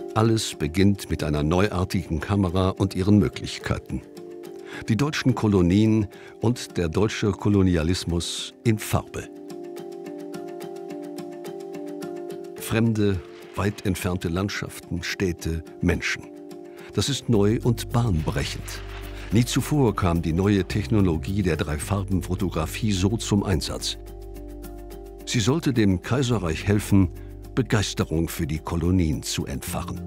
Alles beginnt mit einer neuartigen Kamera und ihren Möglichkeiten. Die deutschen Kolonien und der deutsche Kolonialismus in Farbe. Fremde, weit entfernte Landschaften, Städte, Menschen. Das ist neu und bahnbrechend. Nie zuvor kam die neue Technologie der Dreifarbenfotografie so zum Einsatz. Sie sollte dem Kaiserreich helfen, Begeisterung für die Kolonien zu entfachen.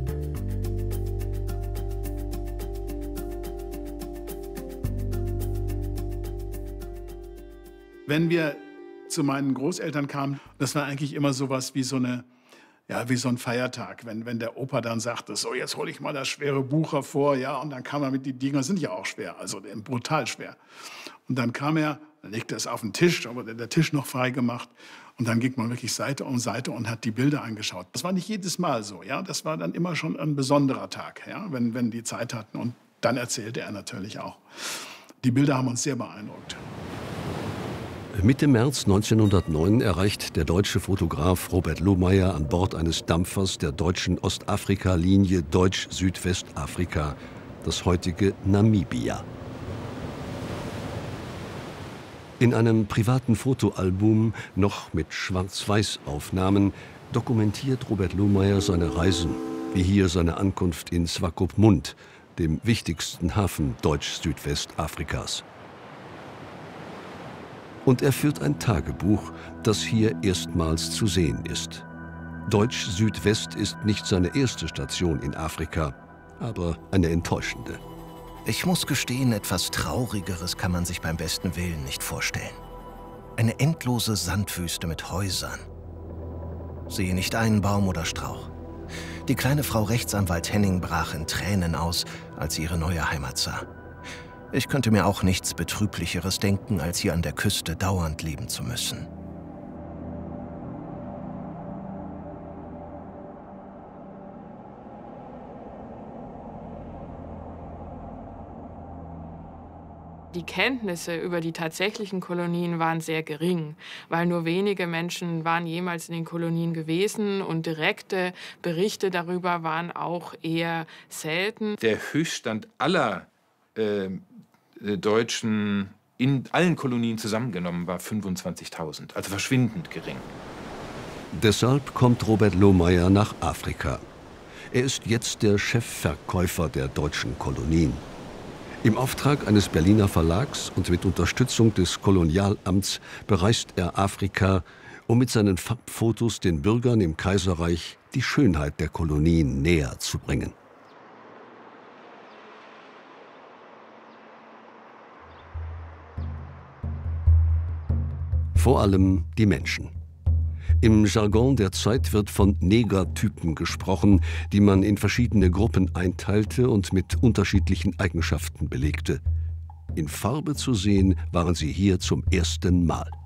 Wenn wir zu meinen Großeltern kamen, das war eigentlich immer sowas wie so ein Feiertag, wenn der Opa dann sagte, so jetzt hole ich mal das schwere Buch hervor, ja, und dann kam er mit, die Dinger sind ja auch schwer, also brutal schwer. Und dann kam er, legte es auf den Tisch, aber der Tisch noch frei gemacht, und dann ging man wirklich Seite um Seite und hat die Bilder angeschaut. Das war nicht jedes Mal so, ja, das war dann immer schon ein besonderer Tag, ja, wenn die Zeit hatten, und dann erzählte er natürlich auch. Die Bilder haben uns sehr beeindruckt. Mitte März 1909 erreicht der deutsche Fotograf Robert Lohmeyer an Bord eines Dampfers der deutschen Ostafrika-Linie Deutsch-Südwestafrika, das heutige Namibia. In einem privaten Fotoalbum, noch mit Schwarz-Weiß-Aufnahmen, dokumentiert Robert Lohmeyer seine Reisen, wie hier seine Ankunft in Swakopmund, dem wichtigsten Hafen Deutsch-Südwestafrikas. Und er führt ein Tagebuch, das hier erstmals zu sehen ist. Deutsch-Südwest ist nicht seine erste Station in Afrika, aber eine enttäuschende. Ich muss gestehen, etwas Traurigeres kann man sich beim besten Willen nicht vorstellen. Eine endlose Sandwüste mit Häusern. Sehe nicht einen Baum oder Strauch. Die kleine Frau Rechtsanwalt Henning brach in Tränen aus, als sie ihre neue Heimat sah. Ich könnte mir auch nichts Betrüblicheres denken, als hier an der Küste dauernd leben zu müssen. Die Kenntnisse über die tatsächlichen Kolonien waren sehr gering, weil nur wenige Menschen waren jemals in den Kolonien gewesen und direkte Berichte darüber waren auch eher selten. Der Höchststand aller Deutschen in allen Kolonien zusammengenommen war 25.000, also verschwindend gering. Deshalb kommt Robert Lohmeyer nach Afrika. Er ist jetzt der Chefverkäufer der deutschen Kolonien. Im Auftrag eines Berliner Verlags und mit Unterstützung des Kolonialamts bereist er Afrika, um mit seinen Farbfotos den Bürgern im Kaiserreich die Schönheit der Kolonien näher zu bringen. Vor allem die Menschen. Im Jargon der Zeit wird von Negertypen gesprochen, die man in verschiedene Gruppen einteilte und mit unterschiedlichen Eigenschaften belegte. In Farbe zu sehen waren sie hier zum ersten Mal.